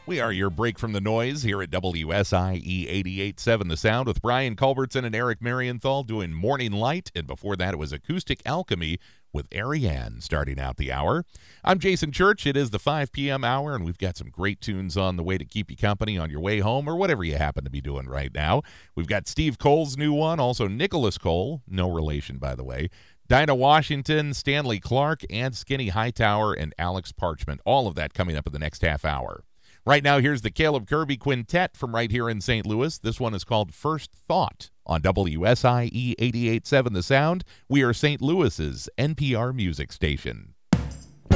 We are your break from the noise here at WSIE 88.7 The Sound with Brian Culbertson and Eric Marienthal doing Morning Light. And before that, it was Acoustic Alchemy with Ariane starting out the hour. I'm Jason Church. It is the 5 p.m. hour, and we've got some great tunes on the way to keep you company on your way home or whatever you happen to be doing right now. We've got Steve Cole's new one, also Nicholas Cole, no relation, by the way, Dinah Washington, Stanley Clark, and Skinny Hightower and Alex Parchment. All of that coming up in the next half hour. Right now, here's the Caleb Kirby Quintet from right here in St. Louis. This one is called First Thought on WSIE 88.7 The Sound. We are St. Louis's NPR music station.